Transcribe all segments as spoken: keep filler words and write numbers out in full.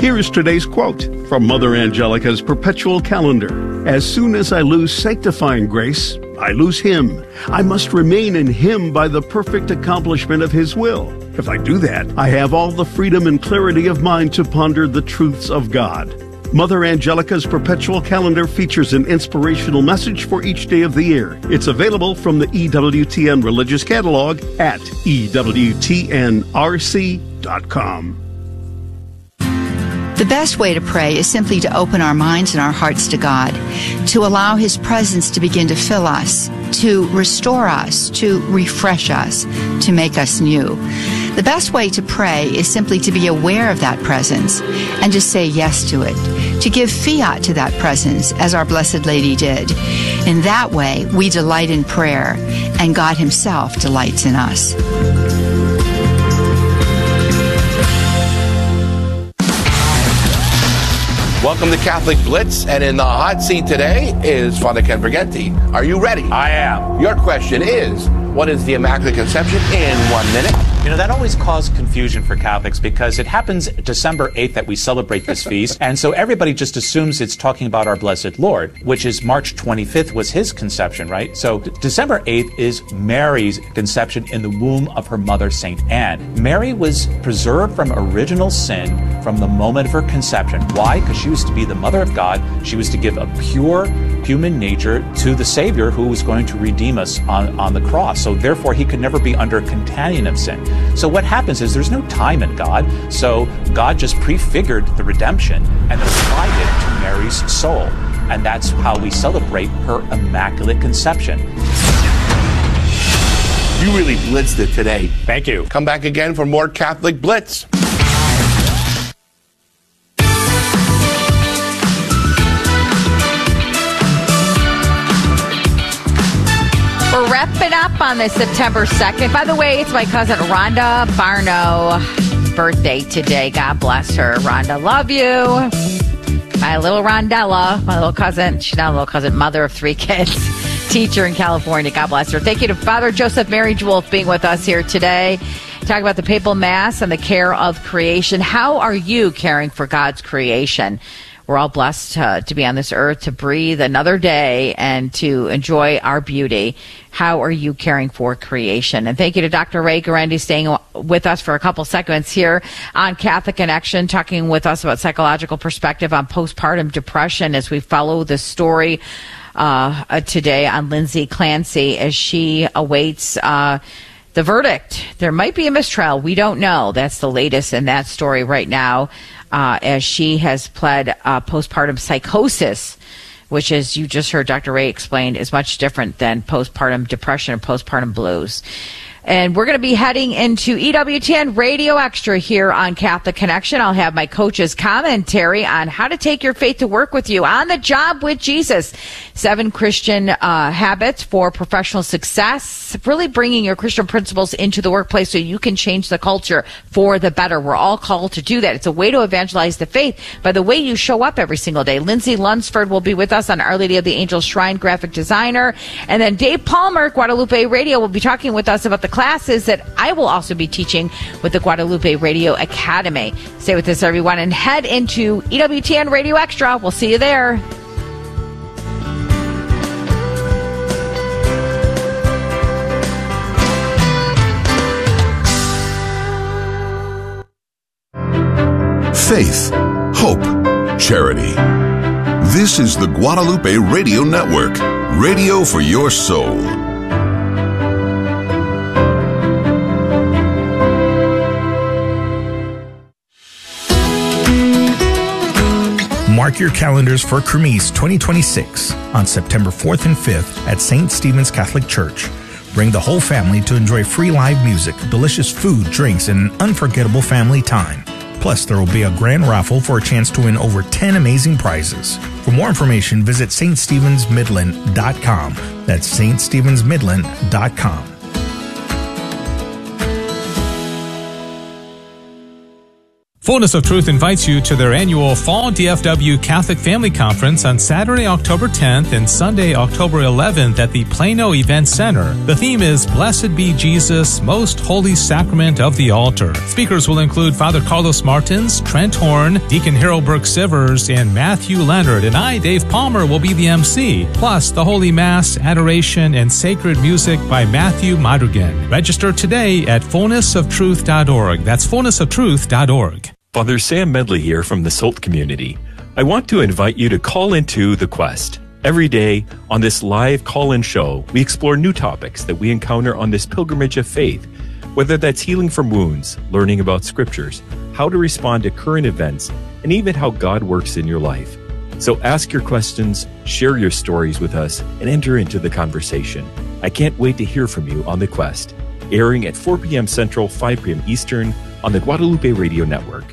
Here is today's quote from Mother Angelica's Perpetual Calendar. As soon as I lose sanctifying grace, I lose Him. I must remain in Him by the perfect accomplishment of His will. If I do that, I have all the freedom and clarity of mind to ponder the truths of God. Mother Angelica's Perpetual Calendar features an inspirational message for each day of the year. It's available from the E W T N Religious Catalog at E W T N R C dot com. The best way to pray is simply to open our minds and our hearts to God, to allow His presence to begin to fill us, to restore us, to refresh us, to make us new. The best way to pray is simply to be aware of that presence and to say yes to it, to give fiat to that presence as our Blessed Lady did. In that way, we delight in prayer, and God Himself delights in us. Welcome to Catholic Blitz, and in the hot seat today is Father Ken Briganti. Are you ready? I am. Your question is, what is the Immaculate Conception in one minute? You know, that always caused confusion for Catholics because it happens December eighth that we celebrate this feast, and so everybody just assumes it's talking about our Blessed Lord, which is March twenty-fifth was His conception, right? So December eighth is Mary's conception in the womb of her mother, Saint Anne. Mary was preserved from original sin from the moment of her conception. Why? Because she was to be the mother of God. She was to give a pure human nature to the Savior who was going to redeem us on, on the cross. So therefore, He could never be under contagion of sin. So what happens is there's no time in God. So God just prefigured the redemption and applied it to Mary's soul. And that's how we celebrate her Immaculate Conception. You really blitzed it today. Thank you. Come back again for more Catholic Blitz. We're wrapping up on this September second. By the way, it's my cousin Rhonda Barno birthday today. God bless her. Rhonda, love you. My little Rondella, my little cousin. She's not a little cousin, mother of three kids, teacher in California. God bless her. Thank you to Father Joseph Mary Jewolf being with us here today. Talk about the Papal Mass and the care of creation. How are you caring for God's creation? We're all blessed uh, to be on this earth, to breathe another day and to enjoy our beauty. How are you caring for creation? And thank you to Doctor Ray Guarendi staying with us for a couple seconds here on Catholic Connection, talking with us about psychological perspective on postpartum depression as we follow the story uh, today on Lindsay Clancy as she awaits uh, the verdict. There might be a mistrial. We don't know. That's the latest in that story right now. Uh, as she has pled uh, postpartum psychosis, which, as you just heard Doctor Ray explain, is much different than postpartum depression or postpartum blues. And we're going to be heading into E W T N Radio Extra here on Catholic Connection. I'll have my coach's commentary on how to take your faith to work with you on the job with Jesus. Seven Christian uh, habits for professional success, really bringing your Christian principles into the workplace so you can change the culture for the better. We're all called to do that. It's a way to evangelize the faith by the way you show up every single day. Lindsay Lunsford will be with us on Our Lady of the Angels Shrine, graphic designer. And then Dave Palmer, Guadalupe Radio, will be talking with us about the classes that I will also be teaching with the Guadalupe Radio Academy. Stay with us, everyone, and head into E W T N Radio Extra. We'll see you there. Faith, hope, charity. This is the Guadalupe Radio Network, radio for your soul. Mark your calendars for Kermesse twenty twenty-six on September fourth and fifth at Saint Stephen's Catholic Church. Bring the whole family to enjoy free live music, delicious food, drinks, and an unforgettable family time. Plus, there will be a grand raffle for a chance to win over ten amazing prizes. For more information, visit S T Stephens Midland dot com. That's S T Stephens Midland dot com. Fullness of Truth invites you to their annual Fall D F W Catholic Family Conference on Saturday, October tenth and Sunday, October eleventh at the Plano Event Center. The theme is Blessed be Jesus, Most Holy Sacrament of the Altar. Speakers will include Father Carlos Martins, Trent Horn, Deacon Harold Burke-Sivers, and Matthew Leonard, and I, Dave Palmer, will be the M C. Plus, the Holy Mass, adoration, and sacred music by Matthew Madrigan. Register today at fullness of truth dot org. That's fullness of truth dot org. Father Sam Medley here from the Salt community. I want to invite you to call into The Quest. Every day on this live call-in show, we explore new topics that we encounter on this pilgrimage of faith, whether that's healing from wounds, learning about scriptures, how to respond to current events, and even how God works in your life. So ask your questions, share your stories with us, and enter into the conversation. I can't wait to hear from you on The Quest, airing at four p.m. Central, five p.m. Eastern on the Guadalupe Radio Network.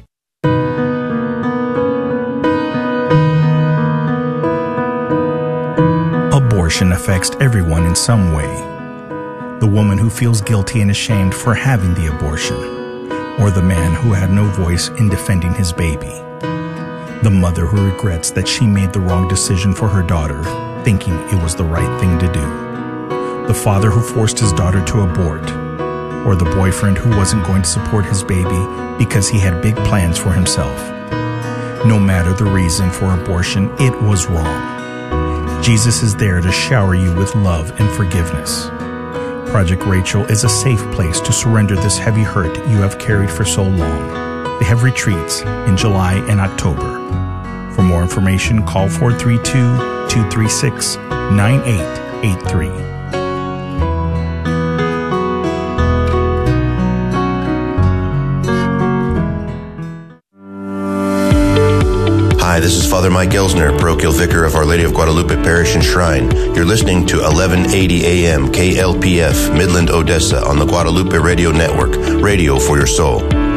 Abortion affects everyone in some way. The woman who feels guilty and ashamed for having the abortion, or the man who had no voice in defending his baby. The mother who regrets that she made the wrong decision for her daughter, thinking it was the right thing to do. The father who forced his daughter to abort, or the boyfriend who wasn't going to support his baby because he had big plans for himself. No matter the reason for abortion, it was wrong. Jesus is there to shower you with love and forgiveness. Project Rachel is a safe place to surrender this heavy hurt you have carried for so long. They have retreats in July and October. For more information, call four three two, two three six, nine eight eight three. Hi, this is Father Mike Elsner, parochial vicar of Our Lady of Guadalupe Parish and Shrine. You're listening to eleven eighty A M K L P F, Midland, Odessa, on the Guadalupe Radio Network. Radio for your soul.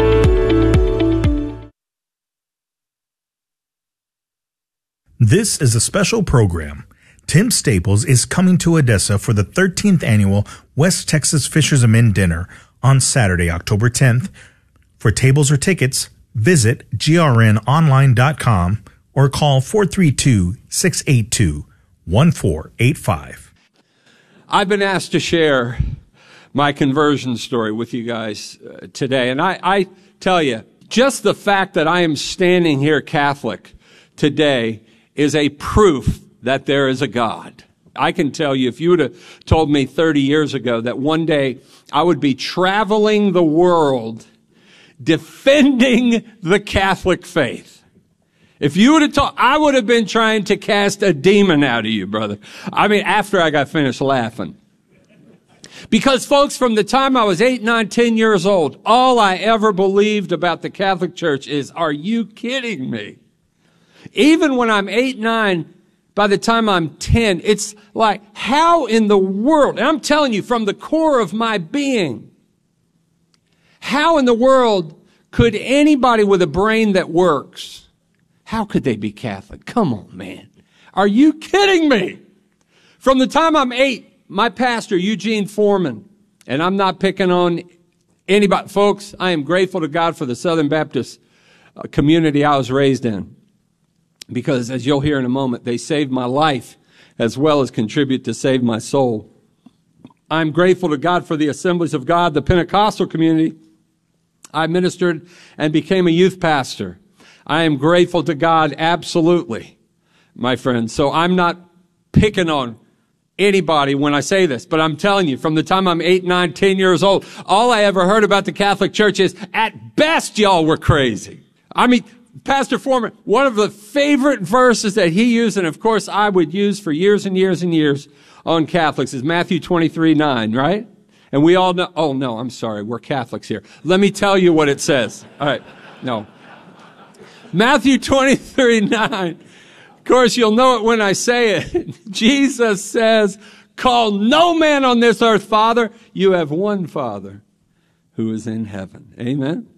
This is a special program. Tim Staples is coming to Odessa for the thirteenth annual West Texas Fishermen Dinner on Saturday, October tenth. For tables or tickets, visit G R N online dot com or call four three two, six eight two, one four eight five. I've been asked to share my conversion story with you guys uh, today. And I, I tell you, just the fact that I am standing here Catholic today is a proof that there is a God. I can tell you, if you would have told me thirty years ago that one day I would be traveling the world defending the Catholic faith. If you would have told, I would have been trying to cast a demon out of you, brother. I mean, after I got finished laughing. Because, folks, from the time I was eight, nine, ten years old, all I ever believed about the Catholic Church is, are you kidding me? Even when I'm eight, nine, by the time I'm ten, it's like, how in the world, and I'm telling you from the core of my being, how in the world could anybody with a brain that works, how could they be Catholic? Come on, man. Are you kidding me? From the time I'm eight, my pastor, Eugene Foreman, and I'm not picking on anybody. Folks, I am grateful to God for the Southern Baptist community I was raised in. Because, as you'll hear in a moment, they saved my life as well as contribute to save my soul. I'm grateful to God for the Assemblies of God, the Pentecostal community. I ministered and became a youth pastor. I am grateful to God, absolutely, my friends. So I'm not picking on anybody when I say this, but I'm telling you, from the time I'm eight, nine, ten years old, all I ever heard about the Catholic Church is, at best, y'all were crazy. I mean, Pastor Foreman, one of the favorite verses that he used, and of course I would use for years and years and years on Catholics, is Matthew twenty-three nine, right? And we all know, oh no, I'm sorry, we're Catholics here. Let me tell you what it says. All right, no. Matthew twenty-three nine. Of course, you'll know it when I say it. Jesus says, call no man on this earth Father. You have one Father who is in heaven. Amen?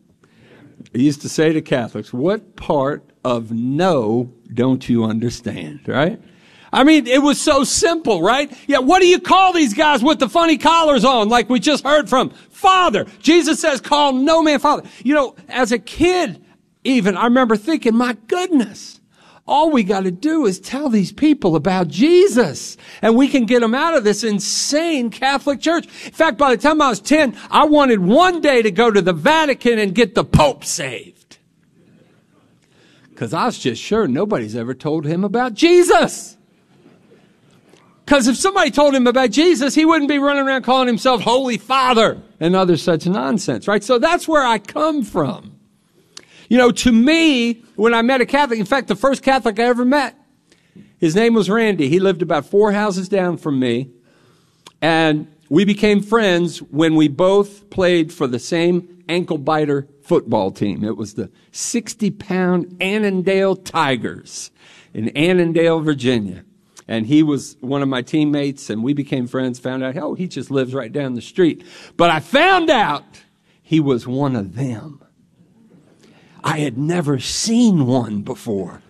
I used to say to Catholics, what part of no don't you understand, right? I mean, it was so simple, right? Yeah, what do you call these guys with the funny collars on, like we just heard from? Father. Jesus says, call no man Father. You know, as a kid, even, I remember thinking, my goodness, all we got to do is tell these people about Jesus, and we can get them out of this insane Catholic Church. In fact, by the time I was ten, I wanted one day to go to the Vatican and get the Pope saved. Because I was just sure nobody's ever told him about Jesus. Because if somebody told him about Jesus, he wouldn't be running around calling himself Holy Father and other such nonsense, right? So that's where I come from. You know, to me, when I met a Catholic, in fact, the first Catholic I ever met, his name was Randy. He lived about four houses down from me. And we became friends when we both played for the same ankle biter football team. It was the sixty pound Annandale Tigers in Annandale, Virginia. And he was one of my teammates, and we became friends, found out, oh, he just lives right down the street. But I found out he was one of them. I had never seen one before.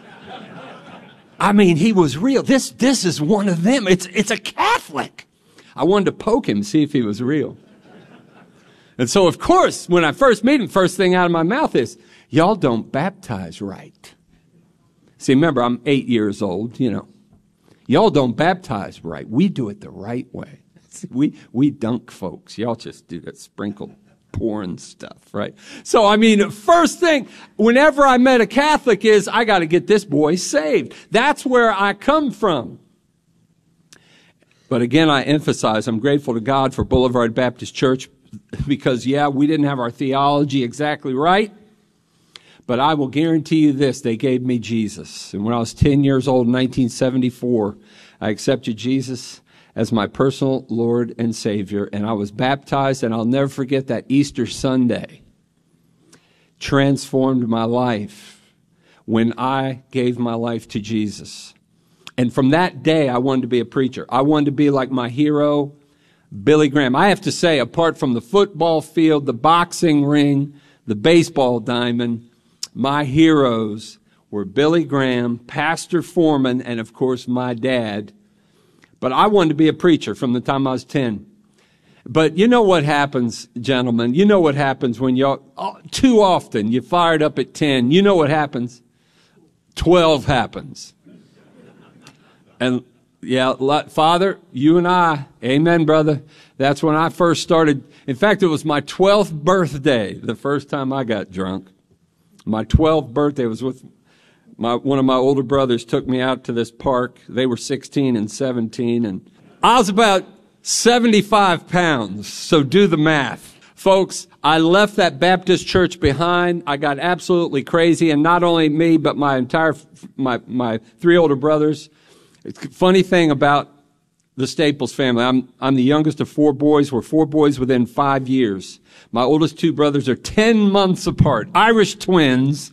I mean, he was real. This, this is one of them. It's, it's a Catholic. I wanted to poke him, see if he was real. And so, of course, when I first meet him, first thing out of my mouth is, y'all don't baptize right. See, remember, I'm eight years old, you know. Y'all don't baptize right. We do it the right way. See, we, we dunk folks. Y'all just do that sprinkled pouring stuff, right? So, I mean, first thing, whenever I met a Catholic is, I got to get this boy saved. That's where I come from. But again, I emphasize, I'm grateful to God for Boulevard Baptist Church because, yeah, we didn't have our theology exactly right. But I will guarantee you this, they gave me Jesus. And when I was ten years old in nineteen seventy-four, I accepted Jesus as my personal Lord and Savior, and I was baptized, and I'll never forget that Easter Sunday transformed my life when I gave my life to Jesus. And from that day, I wanted to be a preacher. I wanted to be like my hero, Billy Graham. I have to say, apart from the football field, the boxing ring, the baseball diamond, my heroes were Billy Graham, Pastor Foreman, and of course my dad. But I wanted to be a preacher from the time I was ten. But you know what happens, gentlemen? You know what happens when y'all, oh, too often, you fired up at ten. You know what happens? twelve happens. And yeah, Father, you and I, amen, brother. That's when I first started. In fact, it was my twelfth birthday, the first time I got drunk. My twelfth birthday was with my, one of my older brothers took me out to this park. They were sixteen and seventeen, and I was about seventy-five pounds. So do the math. Folks, I left that Baptist church behind. I got absolutely crazy, and not only me, but my entire, my, my three older brothers. It's a funny thing about the Staples family. I'm, I'm the youngest of four boys. We're four boys within five years. My oldest two brothers are ten months apart, Irish twins.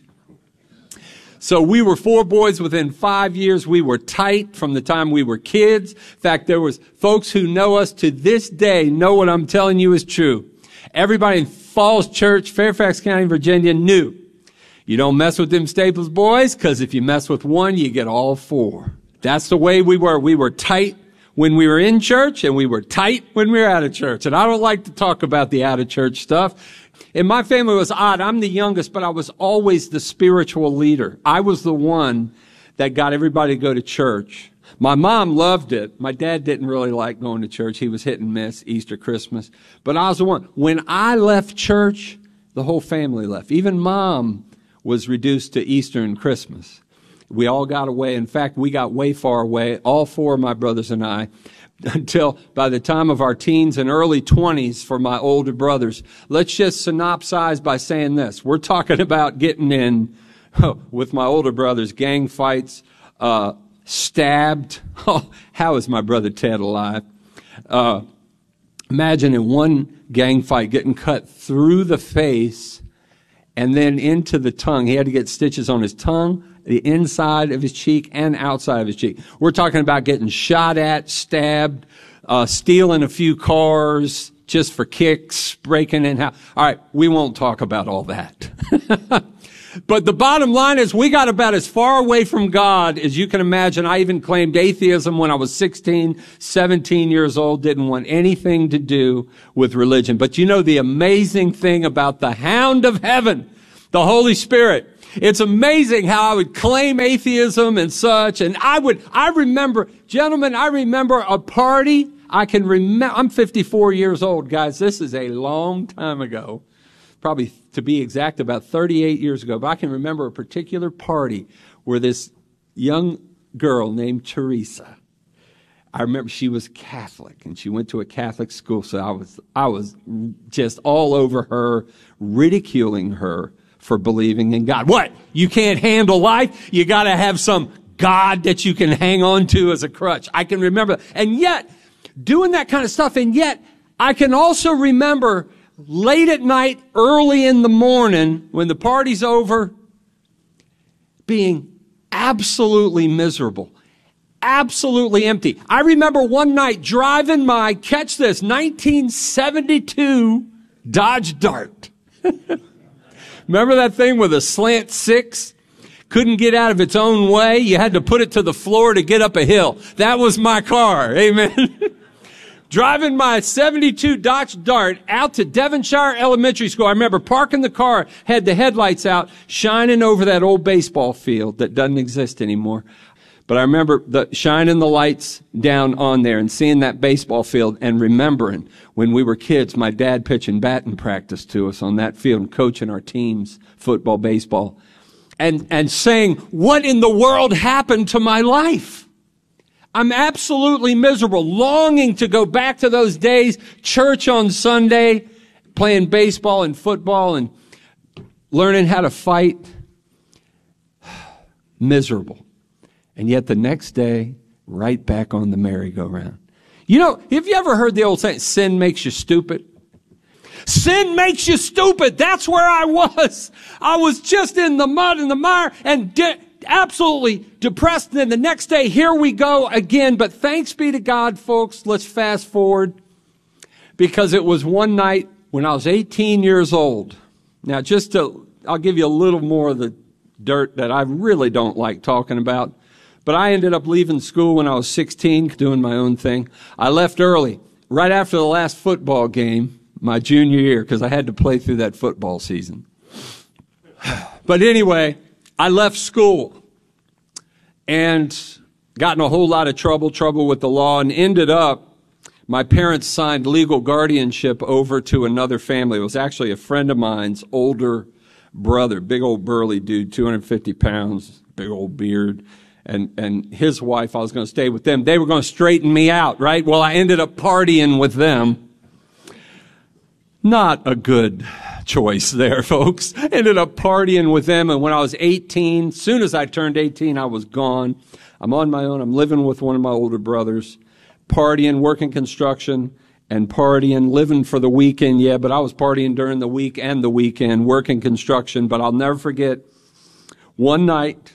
So we were four boys within five years. We were tight from the time we were kids. In fact, there was folks who know us to this day know what I'm telling you is true. Everybody in Falls Church, Fairfax County, Virginia knew. You don't mess with them Staples boys, because if you mess with one, you get all four. That's the way we were. We were tight when we were in church, and we were tight when we were out of church. And I don't like to talk about the out of church stuff. And my family was odd. I'm the youngest, but I was always the spiritual leader. I was the one that got everybody to go to church. My mom loved it. My dad didn't really like going to church. He was hit and miss, Easter, Christmas. But I was the one. When I left church, the whole family left. Even mom was reduced to Easter and Christmas. We all got away. In fact, we got way far away, all four of my brothers and I, until by the time of our teens and early twenties for my older brothers. Let's just synopsize by saying this. We're talking about getting in, oh, with my older brothers, gang fights, uh, stabbed. Oh, how is my brother Ted alive? Uh, imagine in one gang fight getting cut through the face and then into the tongue. He had to get stitches on his tongue, the inside of his cheek and outside of his cheek. We're talking about getting shot at, stabbed, uh, stealing a few cars just for kicks, breaking in house. All right, we won't talk about all that. But the bottom line is we got about as far away from God as you can imagine. I even claimed atheism when I was sixteen, seventeen years old, didn't want anything to do with religion. But you know the amazing thing about the Hound of Heaven, The Holy Spirit. It's amazing how I would claim atheism and such. And I would, I remember, gentlemen, I remember a party. I can remember, I'm fifty-four years old, guys. This is a long time ago. Probably, to be exact, about thirty-eight years ago. But I can remember a particular party where this young girl named Teresa, I remember she was Catholic and she went to a Catholic school. So I was, I was just all over her, ridiculing her for believing in God. What? You can't handle life? You got to have some God that you can hang on to as a crutch. I can remember. And yet, doing that kind of stuff, and yet, I can also remember late at night, early in the morning, when the party's over, being absolutely miserable. Absolutely empty. I remember one night driving my, catch this, nineteen seventy-two Dodge Dart. Remember that thing with a slant six? Couldn't get out of its own way. You had to put it to the floor to get up a hill. That was my car. Amen. Driving my seventy-two Dodge Dart out to Devonshire Elementary School. I remember parking the car, had the headlights out, shining over that old baseball field that doesn't exist anymore. But I remember the, shining the lights down on there and seeing that baseball field and remembering when we were kids, my dad pitching batting practice to us on that field and coaching our teams, football, baseball, and, and saying, what in the world happened to my life? I'm absolutely miserable, longing to go back to those days, church on Sunday, playing baseball and football and learning how to fight. Miserable. And yet the next day, right back on the merry-go-round. You know, have you ever heard the old saying, sin makes you stupid? Sin makes you stupid. That's where I was. I was just in the mud and the mire and de- absolutely depressed. And then the next day, here we go again. But thanks be to God, folks. Let's fast forward. Because it was one night when I was eighteen years old. Now, just to, I'll give you a little more of the dirt that I really don't like talking about. But I ended up leaving school when I was sixteen, doing my own thing. I left early, right after the last football game, my junior year, because I had to play through that football season. But anyway, I left school and got in a whole lot of trouble, trouble with the law, and ended up, my parents signed legal guardianship over to another family. It was actually a friend of mine's older brother, big old burly dude, two hundred fifty pounds, big old beard. And, and his wife, I was going to stay with them. They were going to straighten me out, right? Well, I ended up partying with them. Not a good choice there, folks. Ended up partying with them. And when I was eighteen, as soon as I turned eighteen, I was gone. I'm on my own. I'm living with one of my older brothers, partying, working construction and partying, living for the weekend. Yeah, but I was partying during the week and the weekend, working construction. But I'll never forget one night,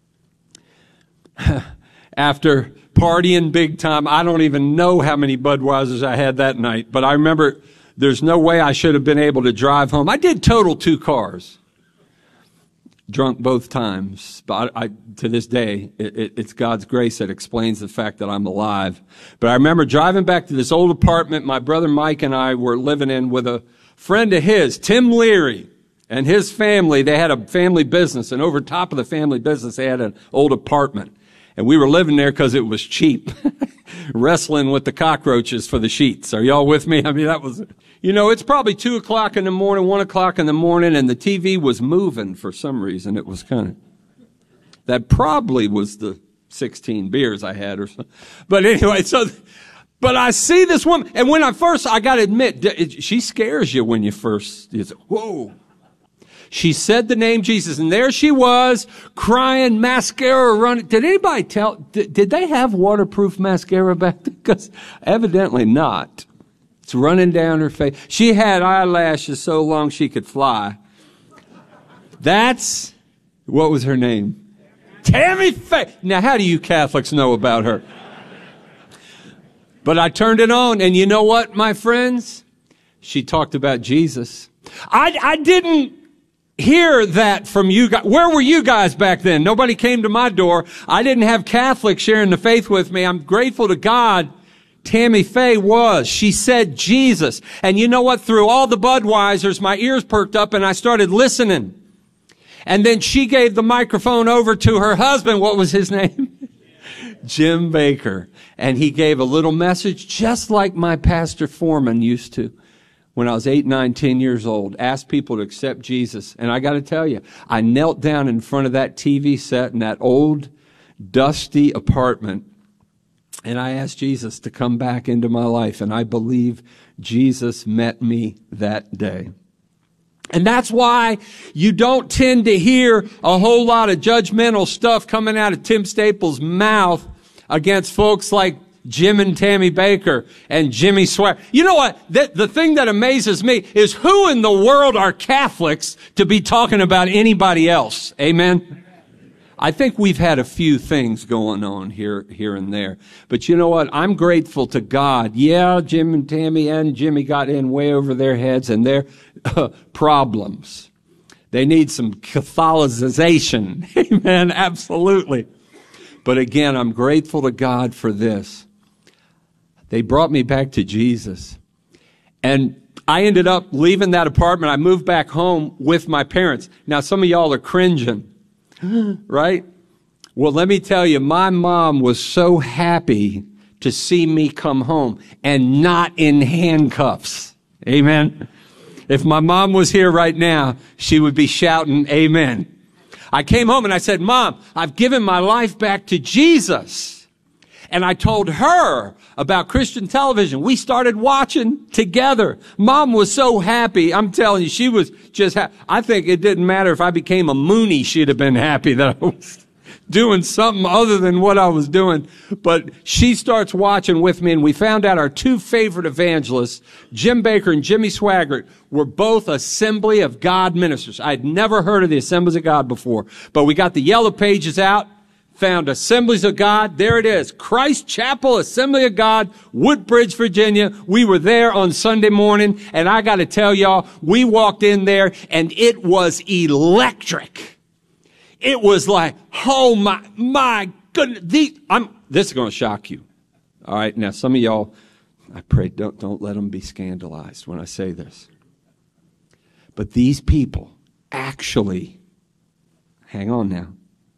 after partying big time, I don't even know how many Budweisers I had that night, but I remember there's no way I should have been able to drive home. I did total two cars, drunk both times, but I, I, to this day, it, it, it's God's grace that explains the fact that I'm alive. But I remember driving back to this old apartment my brother Mike and I were living in with a friend of his, Tim Leary, and his family. They had a family business, and over top of the family business, they had an old apartment. And we were living there because it was cheap, wrestling with the cockroaches for the sheets. Are y'all with me? I mean, that was, you know, it's probably two o'clock in the morning, one o'clock in the morning, and the T V was moving for some reason. It was kind of, that probably was the sixteen beers I had or something. But anyway, so, but I see this woman, and when I first, I got to admit, she scares you when you first, you say, whoa. She said the name Jesus, and there she was, crying, mascara running. Did anybody tell, did, did they have waterproof mascara back then? Because evidently not. It's running down her face. She had eyelashes so long she could fly. That's, what was her name? Tammy Faye. Now, how do you Catholics know about her? But I turned it on, and you know what, my friends? She talked about Jesus. I, I didn't hear that from you guys. Where were you guys back then? Nobody came to my door. I didn't have Catholics sharing the faith with me. I'm grateful to God. Tammy Faye was. She said Jesus. And you know what? Through all the Budweisers, my ears perked up and I started listening. And then she gave the microphone over to her husband. What was his name? Jim Bakker. And he gave a little message just like my Pastor Foreman used to when I was eight, nine, ten years old. Asked people to accept Jesus. And I got to tell you, I knelt down in front of that T V set in that old, dusty apartment. And I asked Jesus to come back into my life. And I believe Jesus met me that day. And that's why you don't tend to hear a whole lot of judgmental stuff coming out of Tim Staples' mouth against folks like Jim and Tammy Bakker and Jimmy Swaggart. You know what? The, the thing that amazes me is who in the world are Catholics to be talking about anybody else? Amen? I think we've had a few things going on here, here and there. But you know what? I'm grateful to God. Yeah, Jim and Tammy and Jimmy got in way over their heads and their uh, problems. They need some Catholicization. Amen. Absolutely. But again, I'm grateful to God for this. They brought me back to Jesus. And I ended up leaving that apartment. I moved back home with my parents. Now, some of y'all are cringing. Right? Well, let me tell you, my mom was so happy to see me come home and not in handcuffs. Amen. If my mom was here right now, she would be shouting, amen. I came home and I said, Mom, I've given my life back to Jesus. And I told her about Christian television. We started watching together. Mom was so happy. I'm telling you, she was just happy. I think it didn't matter if I became a Mooney. She'd have been happy that I was doing something other than what I was doing. But she starts watching with me, and we found out our two favorite evangelists, Jim Bakker and Jimmy Swaggart, were both Assembly of God ministers. I'd never heard of the Assemblies of God before, but we got the yellow pages out. Found Assemblies of God. There it is. Christ Chapel Assembly of God, Woodbridge, Virginia. We were there on Sunday morning, and I got to tell y'all, we walked in there, and it was electric. It was like, oh my, my goodness. These, I'm, this is going to shock you. All right. Now, some of y'all, I pray, don't, don't let them be scandalized when I say this. But these people actually, hang on now.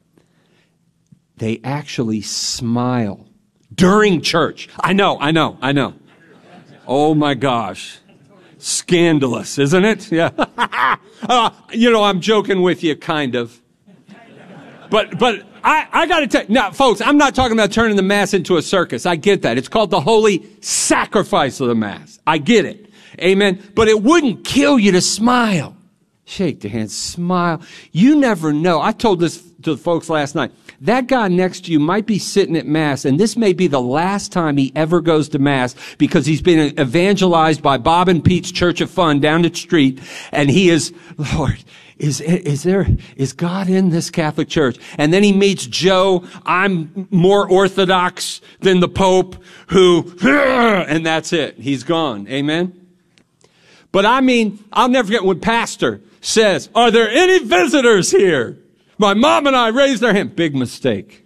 They actually smile during church. I know, I know, I know. Oh my gosh. Scandalous, isn't it? Yeah. uh, you know, I'm joking with you, kind of. But, but I, I gotta tell you, now folks, I'm not talking about turning the Mass into a circus. I get that. It's called the holy sacrifice of the Mass. I get it. Amen. But it wouldn't kill you to smile. Shake the hand, smile. You never know. I told this to the folks last night. That guy next to you might be sitting at Mass, and this may be the last time he ever goes to Mass because he's been evangelized by Bob and Pete's Church of Fun down the street, and he is, Lord, is, is there, is God in this Catholic Church? And then he meets Joe, I'm more Orthodox than the Pope, who, and that's it. He's gone. Amen? But I mean, I'll never forget when Pastor says, are there any visitors here? My mom and I raised our hand. Big mistake.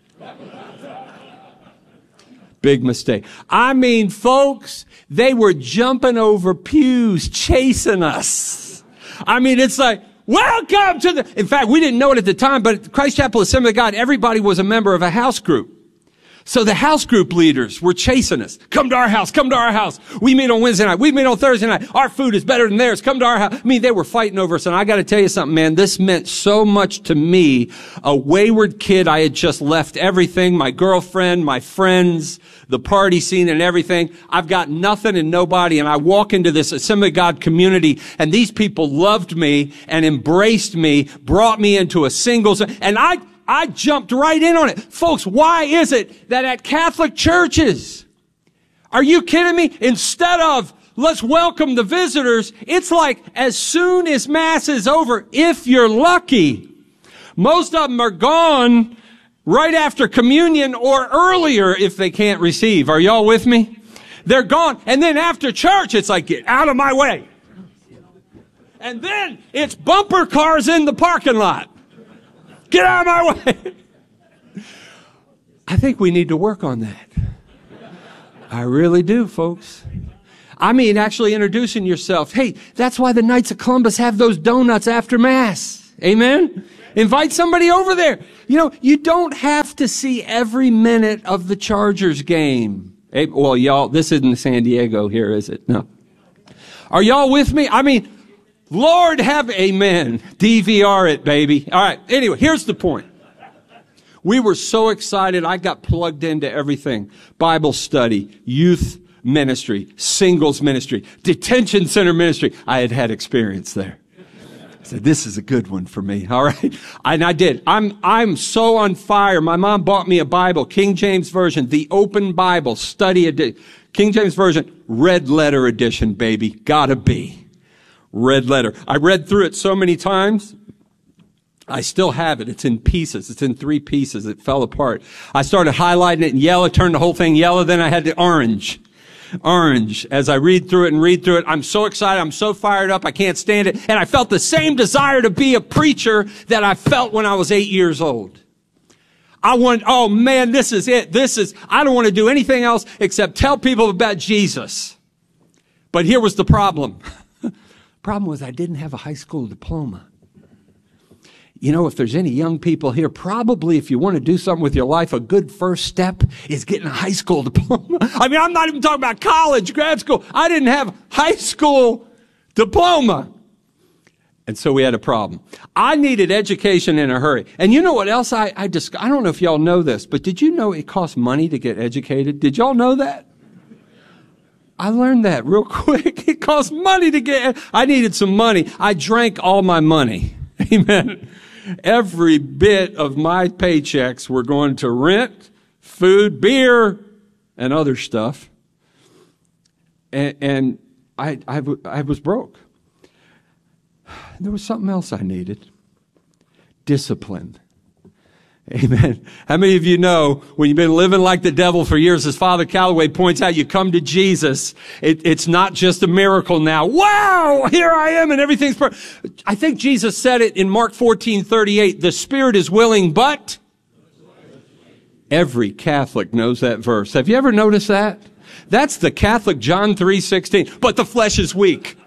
Big mistake. I mean, folks, they were jumping over pews, chasing us. I mean, it's like, welcome to the... In fact, we didn't know it at the time, but Christ Chapel Assembly of God, everybody was a member of a house group. So the house group leaders were chasing us. Come to our house. Come to our house. We meet on Wednesday night. We meet on Thursday night. Our food is better than theirs. Come to our house. I mean, they were fighting over us. And I got to tell you something, man. This meant so much to me. A wayward kid. I had just left everything. My girlfriend, my friends, the party scene and everything. I've got nothing and nobody. And I walk into this Assembly of God community. And these people loved me and embraced me, brought me into a singles. And I... I jumped right in on it. Folks, why is it that at Catholic churches, are you kidding me? Instead of let's welcome the visitors, it's like as soon as Mass is over, if you're lucky, most of them are gone right after communion or earlier if they can't receive. Are y'all with me? They're gone. And then after church, it's like, get out of my way. And then it's bumper cars in the parking lot. Get out of my way. I think we need to work on that. I really do, folks. I mean, actually introducing yourself. Hey, that's why the Knights of Columbus have those donuts after Mass. Amen? Invite somebody over there. You know, you don't have to see every minute of the Chargers game. Hey, well, y'all, this isn't San Diego here, is it? No. Are y'all with me? I mean, Lord have, amen. D V R it, baby. All right. Anyway, here's the point. We were so excited. I got plugged into everything. Bible study, youth ministry, singles ministry, detention center ministry. I had had experience there. I said, this is a good one for me. All right. And I did. I'm, I'm so on fire. My mom bought me a Bible, King James Version, the Open Bible, study edition. King James Version, red letter edition, baby. Gotta be. Red letter. I read through it so many times. I still have it. It's in pieces. It's in three pieces. It fell apart. I started highlighting it in yellow, turned the whole thing yellow. Then I had the orange. Orange. As I read through it and read through it, I'm so excited. I'm so fired up. I can't stand it. And I felt the same desire to be a preacher that I felt when I was eight years old. I want, oh man, this is it. This is, I don't want to do anything else except tell people about Jesus. But here was the problem. The problem was I didn't have a high school diploma. You know, if there's any young people here, probably if you want to do something with your life, a good first step is getting a high school diploma. I mean, I'm not even talking about college, grad school. I didn't have high school diploma. And so we had a problem. I needed education in a hurry. And you know what else I, I just, I don't know if y'all know this, but did you know it costs money to get educated? Did y'all know that? I learned that real quick. It costs money to get, I needed some money. I drank all my money. Amen. Every bit of my paychecks were going to rent, food, beer, and other stuff. And, and I, I, I was broke. There was something else I needed. Discipline. Amen. How many of you know when you've been living like the devil for years, as Father Calloway points out, you come to Jesus. It, it's not just a miracle now. Wow, here I am and everything's perfect. I think Jesus said it in Mark fourteen thirty-eight. The spirit is willing, but every Catholic knows that verse. Have you ever noticed that? That's the Catholic John three sixteen. But the flesh is weak.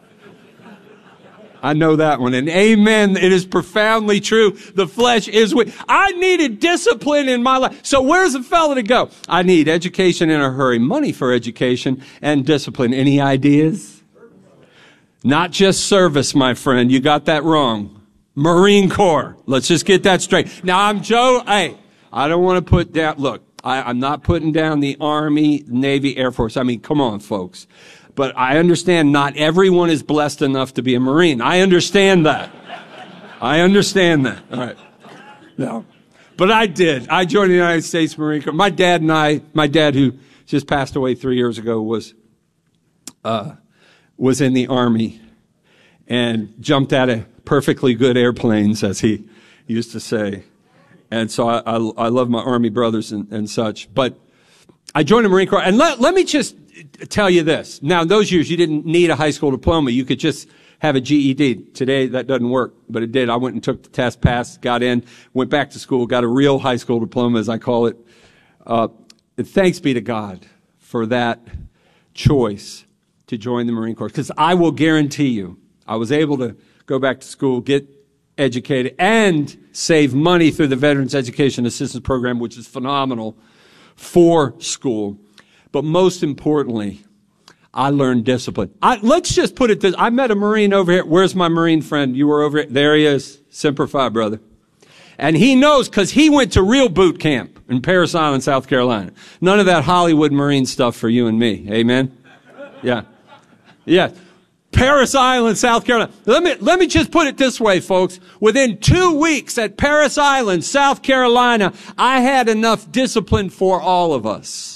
I know that one. And amen. It is profoundly true. The flesh is weak. I needed discipline in my life. So where's the fella to go? I need education in a hurry, money for education, and discipline. Any ideas? Not just service, my friend. You got that wrong. Marine Corps. Let's just get that straight. Now I'm Joe. Hey, I don't want to put down, look, I, I'm not putting down the Army, Navy, Air Force. I mean, come on, folks. But I understand not everyone is blessed enough to be a Marine. I understand that. I understand that. All right. No. But I did. I joined the United States Marine Corps. My dad and I, my dad who just passed away three years ago was, uh, was in the Army and jumped out of perfectly good airplanes, as he used to say. And so I, I, I love my Army brothers and, and such. But I joined the Marine Corps. And let, let me just tell you this. Now, in those years, you didn't need a high school diploma. You could just have a G E D. Today, that doesn't work, but it did. I went and took the test, passed, got in, went back to school, got a real high school diploma, as I call it. Uh, and thanks be to God for that choice to join the Marine Corps. Because I will guarantee you, I was able to go back to school, get educated, and save money through the Veterans Education Assistance Program, which is phenomenal for school. But most importantly, I learned discipline. I, let's just put it this. I met a Marine over here. Where's my Marine friend? You were over here. There he is. Semper Fi, brother. And he knows because he went to real boot camp in Parris Island, South Carolina. None of that Hollywood Marine stuff for you and me. Amen? Yeah. Yeah. Parris Island, South Carolina. Let me, let me just put it this way, folks. Within two weeks at Parris Island, South Carolina, I had enough discipline for all of us.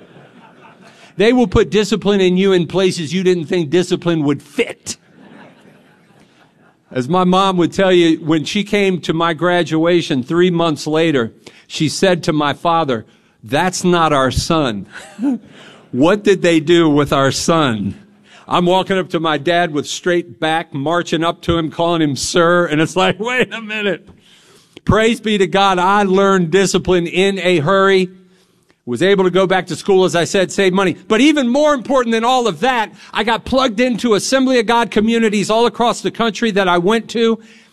They will put discipline in you in places you didn't think discipline would fit. As my mom would tell you, when she came to my graduation three months later, she said to my father, "That's not our son." What did they do with our son? I'm walking up to my dad with straight back, marching up to him, calling him sir, and it's like, wait a minute. Praise be to God, I learned discipline in a hurry. Was able to go back to school, as I said, save money. But even more important than all of that, I got plugged into Assembly of God communities all across the country that I went to.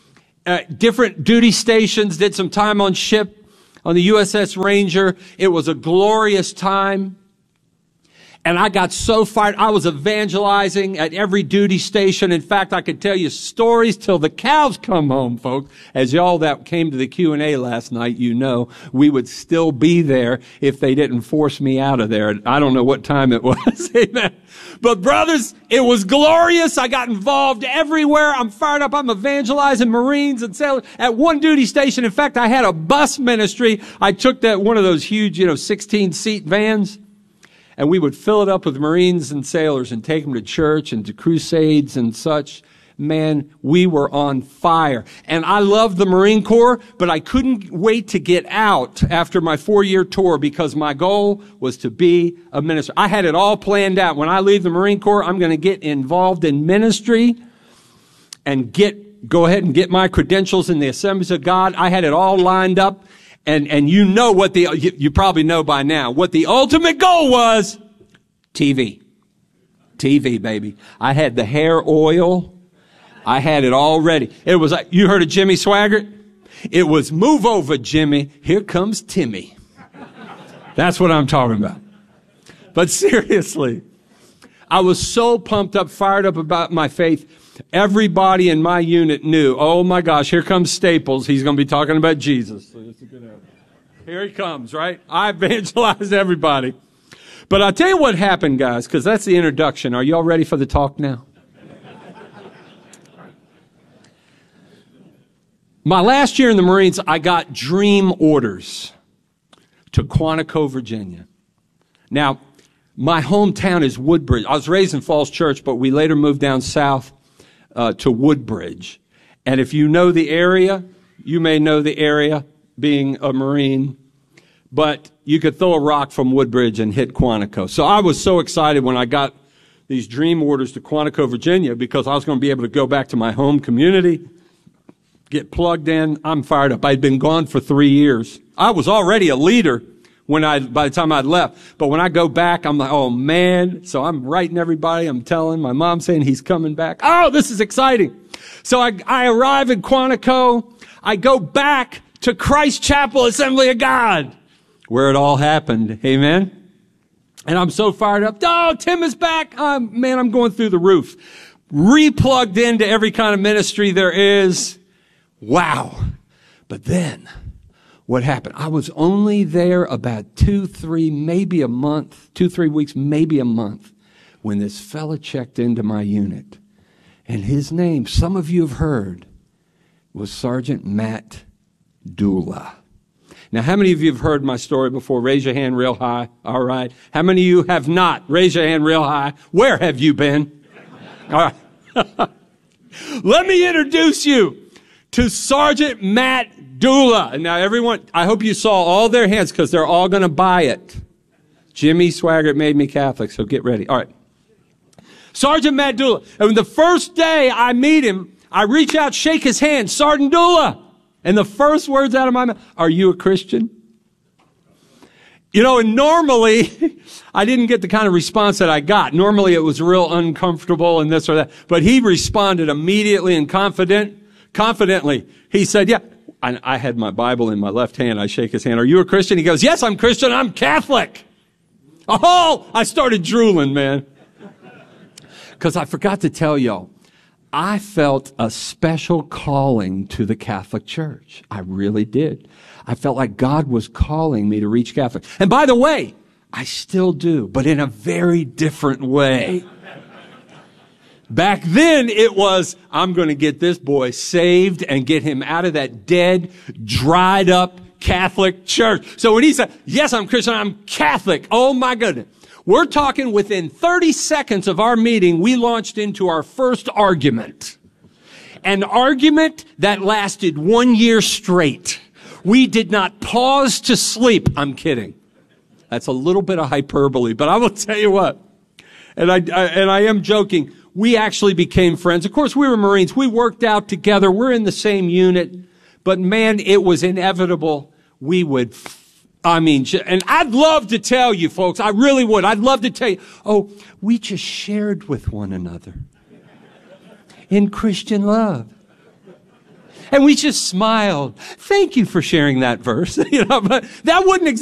uh, different duty stations, did some time on ship on the U S S Ranger. It was a glorious time. And I got so fired. I was evangelizing at every duty station. In fact, I could tell you stories till the cows come home, folks. As y'all that came to the Q and A last night, you know, we would still be there if they didn't force me out of there. I don't know what time it was. Amen. But brothers, it was glorious. I got involved everywhere. I'm fired up. I'm evangelizing Marines and sailors at one duty station. In fact, I had a bus ministry. I took that one of those huge, you know, sixteen seat vans. And we would fill it up with Marines and sailors and take them to church and to crusades and such. Man, we were on fire. And I loved the Marine Corps, but I couldn't wait to get out after my four-year tour because my goal was to be a minister. I had it all planned out. When I leave the Marine Corps, I'm going to get involved in ministry and get go ahead and get my credentials in the Assemblies of God. I had it all lined up. And, and you know what the, you, you probably know by now, what the ultimate goal was. T V. T V, baby. I had the hair oil. I had it all ready. It was like, you heard of Jimmy Swaggart? It was, move over, Jimmy. Here comes Timmy. That's what I'm talking about. But seriously, I was so pumped up, fired up about my faith. Everybody in my unit knew, oh my gosh, here comes Staples. He's going to be talking about Jesus. So that's a good idea. Here he comes, right? I evangelized everybody. But I'll tell you what happened, guys, because that's the introduction. Are you all ready for the talk now? My last year in the Marines, I got dream orders to Quantico, Virginia. Now, my hometown is Woodbridge. I was raised in Falls Church, but we later moved down south uh, to Woodbridge. And if you know the area, you may know the area being a Marine, but you could throw a rock from Woodbridge and hit Quantico. So I was so excited when I got these dream orders to Quantico, Virginia, because I was going to be able to go back to my home community, get plugged in. I'm fired up. I'd been gone for three years. I was already a leader when I, by the time I'd left. But when I go back, I'm like, oh man. So I'm writing everybody. I'm telling my mom saying he's coming back. Oh, this is exciting. So I, I arrive in Quantico. I go back to Christ Chapel Assembly of God, where it all happened. Amen. And I'm so fired up. Oh, Tim is back. Um, man, I'm going through the roof. Replugged into every kind of ministry there is. Wow. But then what happened? I was only there about two, three, maybe a month, two, three weeks, maybe a month, when this fella checked into my unit. And his name, some of you have heard, was Sergeant Matt Dula. Now, how many of you have heard my story before? Raise your hand real high. All right. How many of you have not? Raise your hand real high. Where have you been? All right. Let me introduce you to Sergeant Matt Dula. And now everyone, I hope you saw all their hands because they're all going to buy it. Jimmy Swaggart made me Catholic, so get ready. All right. Sergeant Matt Dula. And the first day I meet him, I reach out, shake his hand, Sergeant Dula. And the first words out of my mouth, are you a Christian? You know, and normally I didn't get the kind of response that I got. Normally it was real uncomfortable and this or that. But he responded immediately and confident, confidently. He said, yeah. I, I had my Bible in my left hand. I shake his hand. Are you a Christian? He goes, yes, I'm Christian. I'm Catholic. Oh, I started drooling, man. Because I forgot to tell y'all. I felt a special calling to the Catholic Church. I really did. I felt like God was calling me to reach Catholic. And by the way, I still do, but in a very different way. Back then, it was, I'm going to get this boy saved and get him out of that dead, dried up Catholic church. So when he said, yes, I'm Christian, I'm Catholic. Oh my goodness. We're talking within thirty seconds of our meeting, we launched into our first argument. An argument that lasted one year straight. We did not pause to sleep. I'm kidding. That's a little bit of hyperbole, but I will tell you what. And I, I and I am joking. We actually became friends. Of course, we were Marines. We worked out together. We're in the same unit. But man, it was inevitable. We would I mean, and I'd love to tell you, folks, I really would. I'd love to tell you, oh, we just shared with one another in Christian love. And we just smiled. Thank you for sharing that verse. You know, but that wouldn't exactly